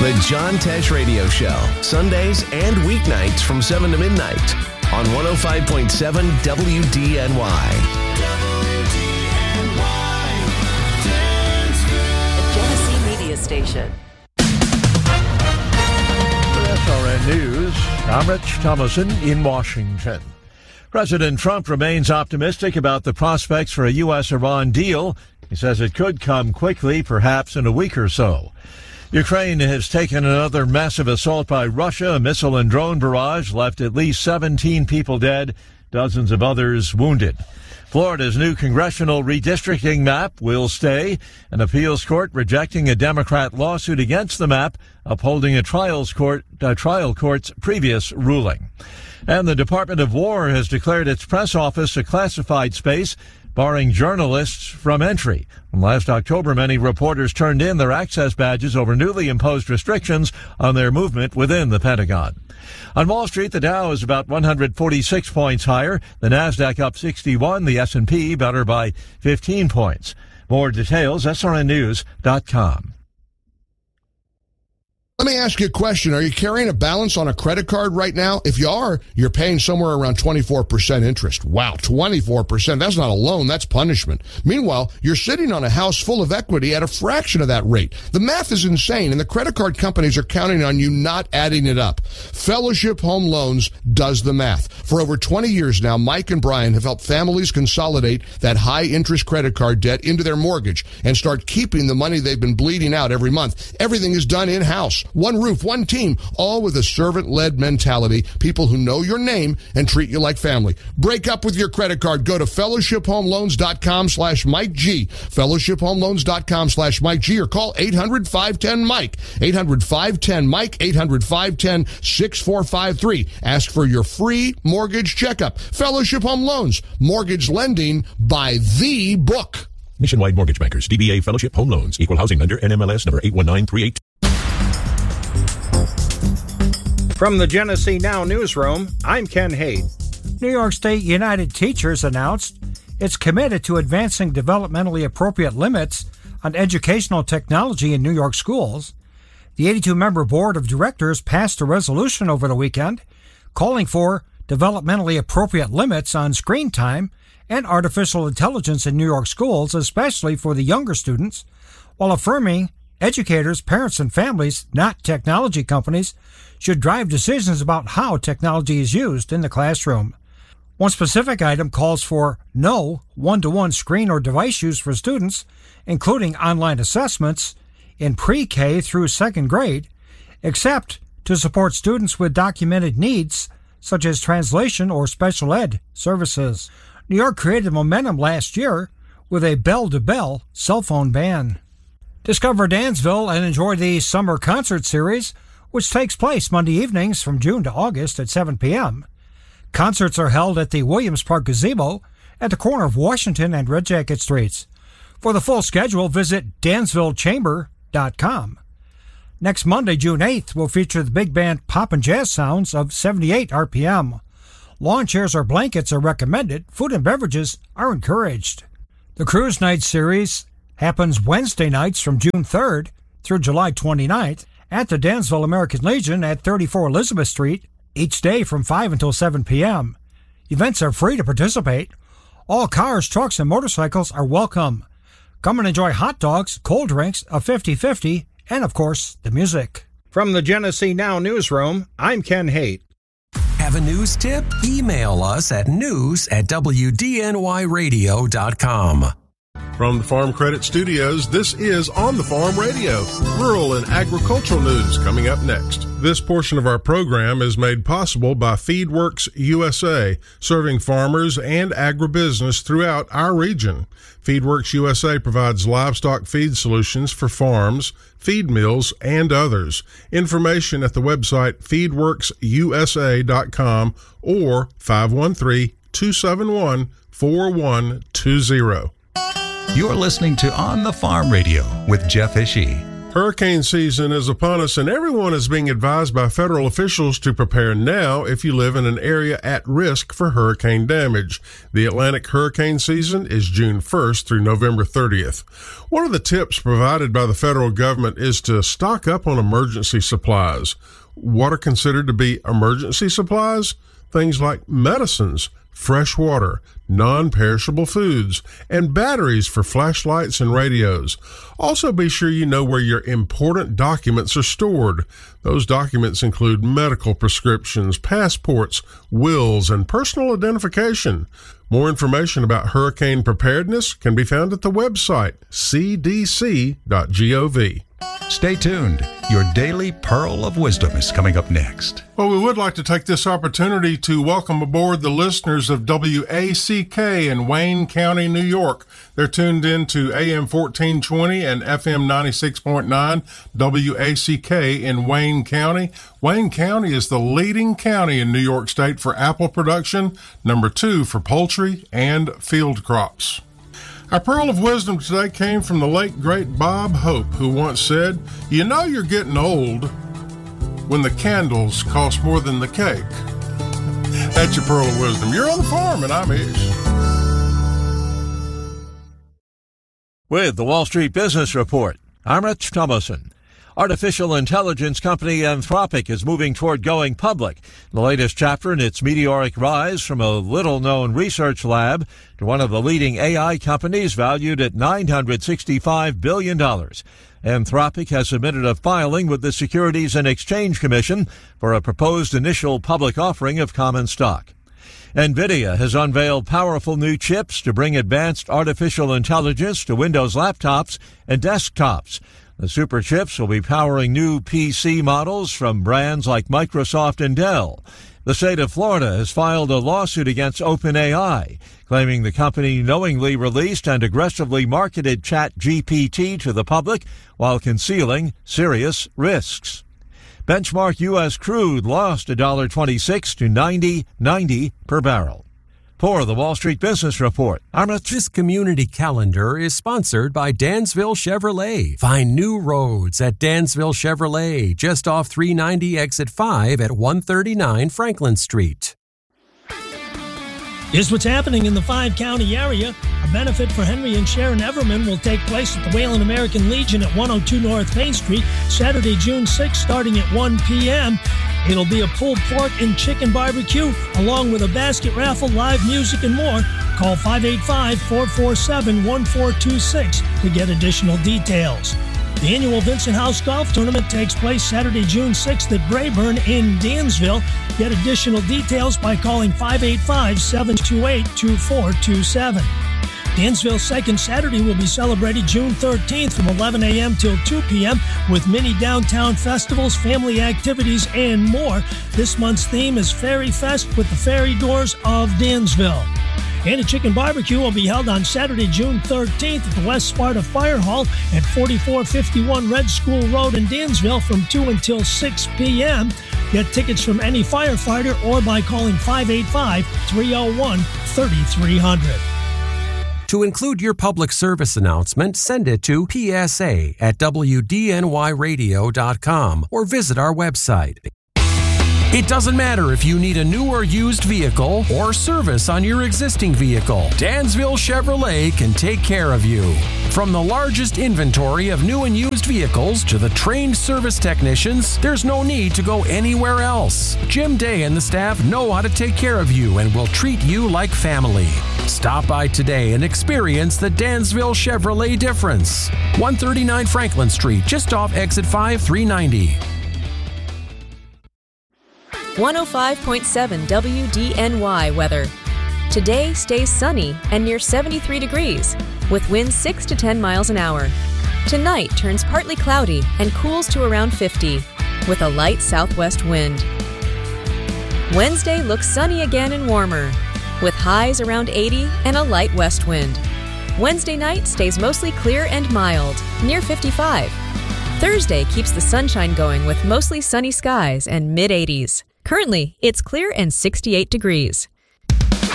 The John Tesh Radio Show, Sundays and weeknights from 7 to midnight on 105.7 WDNY. The Genesee Media Station. SRN News, I'm Rich Thomason in Washington. President Trump remains optimistic about the prospects for a U.S.-Iran deal. He says it could come quickly, perhaps in a week or so. Ukraine has taken another massive assault by Russia. A missile and drone barrage left at least 17 people dead, dozens of others wounded. Florida's new congressional redistricting map will stay. An appeals court rejecting a Democrat lawsuit against the map, upholding a trial court's previous ruling. And the Department of War has declared its press office a classified space, barring journalists from entry. Last October, many reporters turned in their access badges over newly imposed restrictions on their movement within the Pentagon. On Wall Street, the Dow is about 146 points higher. The Nasdaq up 61, the S&P better by 15 points. More details, srnnews.com. Let me ask you a question. Are you carrying a balance on a credit card right now? If you are, you're paying somewhere around 24% interest. Wow, 24%. That's not a loan, that's punishment. Meanwhile, you're sitting on a house full of equity at a fraction of that rate. The math is insane, and the credit card companies are counting on you not adding it up. Fellowship Home Loans does the math. For over 20 years now, Mike and Brian have helped families consolidate that high-interest credit card debt into their mortgage and start keeping the money they've been bleeding out every month. Everything is done in-house. One roof, one team, all with a servant-led mentality, people who know your name and treat you like family. Break up with your credit card. Go to fellowshiphomeloans.com/Mike G. fellowshiphomeloans.com/Mike G or call 800-510-MIKE. 800-510-MIKE, 800-510-6453. Ask for your free mortgage checkup. Fellowship Home Loans, mortgage lending by the book. Nationwide Mortgage Bankers, DBA Fellowship Home Loans, Equal Housing Lender, NMLS number 81938. From the Genesee Now newsroom, I'm Ken Haight. New York State United Teachers announced it's committed to advancing developmentally appropriate limits on educational technology in New York schools. The 82-member board of directors passed a resolution over the weekend calling for developmentally appropriate limits on screen time and artificial intelligence in New York schools, especially for the younger students, while affirming educators, parents, and families, not technology companies, should drive decisions about how technology is used in the classroom. One specific item calls for no one-to-one screen or device use for students, including online assessments, in pre-K through second grade, except to support students with documented needs such as translation or special ed services. New York created momentum last year with a bell-to-bell cell phone ban. Discover Dansville and enjoy the Summer Concert Series, which takes place Monday evenings from June to August at 7 p.m. Concerts are held at the Williams Park Gazebo at the corner of Washington and Red Jacket Streets. For the full schedule, visit dansvillechamber.com. Next Monday, June 8th, will feature the big band Pop and Jazz Sounds of 78 RPM. Lawn chairs or blankets are recommended. Food and beverages are encouraged. The Cruise Night Series happens Wednesday nights from June 3rd through July 29th at the Dansville American Legion at 34 Elizabeth Street, each day from 5 until 7 p.m. Events are free to participate. All cars, trucks, and motorcycles are welcome. Come and enjoy hot dogs, cold drinks, a 50-50, and, of course, the music. From the Genesee Now newsroom, I'm Ken Haight. Have a news tip? Email us at news@wdnyradio.com. From the Farm Credit Studios, this is On the Farm Radio, rural and agricultural news coming up next. This portion of our program is made possible by FeedWorks USA, serving farmers and agribusiness throughout our region. FeedWorks USA provides livestock feed solutions for farms, feed mills, and others. Information at the website feedworksusa.com or 513-271-4120. You're listening to On the Farm Radio with Jeff Ishii. Hurricane season is upon us, and everyone is being advised by federal officials to prepare now if you live in an area at risk for hurricane damage. The Atlantic hurricane season is June 1st through November 30th. One of the tips provided by the federal government is to stock up on emergency supplies. What are considered to be emergency supplies? Things like medicines, fresh water, non-perishable foods, and batteries for flashlights and radios. Also, be sure you know where your important documents are stored. Those documents include medical prescriptions, passports, wills, and personal identification. More information about hurricane preparedness can be found at the website cdc.gov. Stay tuned. Your Daily Pearl of Wisdom is coming up next. Well, we would like to take this opportunity to welcome aboard the listeners of WACK in Wayne County, New York. They're tuned in to AM 1420 and FM 96.9 WACK in Wayne County. Wayne County is the leading county in New York State for apple production, number 2 for poultry and field crops. Our Pearl of Wisdom today came from the late, great Bob Hope, who once said, "You know you're getting old when the candles cost more than the cake." That's your Pearl of Wisdom. You're on the farm, and I'm Ish. With the Wall Street Business Report, I'm Rich Thomason. Artificial intelligence company Anthropic is moving toward going public. The latest chapter in its meteoric rise from a little-known research lab to one of the leading AI companies valued at $965 billion. Anthropic has submitted a filing with the Securities and Exchange Commission for a proposed initial public offering of common stock. NVIDIA has unveiled powerful new chips to bring advanced artificial intelligence to Windows laptops and desktops. The super chips will be powering new PC models from brands like Microsoft and Dell. The state of Florida has filed a lawsuit against OpenAI, claiming the company knowingly released and aggressively marketed ChatGPT to the public while concealing serious risks. Benchmark U.S. crude lost $1.26 to $90.90 per barrel. For the Wall Street Business Report, This community calendar is sponsored by Dansville Chevrolet. Find new roads at Dansville Chevrolet, just off 390 exit 5 at 139 Franklin Street. Here's what's happening in the 5-county area. A benefit for Henry and Sharon Everman will take place at the Wayland American Legion at 102 North Main Street, Saturday, June 6th, starting at 1 p.m. It'll be a pulled pork and chicken barbecue, along with a basket raffle, live music, and more. Call 585-447-1426 to get additional details. The annual Vincent House Golf Tournament takes place Saturday, June 6th at Brayburn in Dansville. Get additional details by calling 585-728-2427. Dansville's second Saturday will be celebrated June 13th from 11 a.m. till 2 p.m. with many downtown festivals, family activities, and more. This month's theme is Fairy Fest with the Fairy Doors of Dansville. And a chicken barbecue will be held on Saturday, June 13th at the West Sparta Fire Hall at 4451 Red School Road in Dansville from 2 until 6 p.m. Get tickets from any firefighter or by calling 585-301-3300. To include your public service announcement, send it to psa@wdnyradio.com or visit our website. It doesn't matter if you need a new or used vehicle or service on your existing vehicle. Dansville Chevrolet can take care of you. From the largest inventory of new and used vehicles to the trained service technicians, there's no need to go anywhere else. Jim Day and the staff know how to take care of you and will treat you like family. Stop by today and experience the Dansville Chevrolet difference. 139 Franklin Street, just off exit 5390. 105.7 WDNY weather. Today stays sunny and near 73 degrees, with winds 6 to 10 miles an hour. Tonight turns partly cloudy and cools to around 50, with a light southwest wind. Wednesday looks sunny again and warmer, with highs around 80 and a light west wind. Wednesday night stays mostly clear and mild, near 55. Thursday keeps the sunshine going with mostly sunny skies and mid-80s. Currently, it's clear and 68 degrees.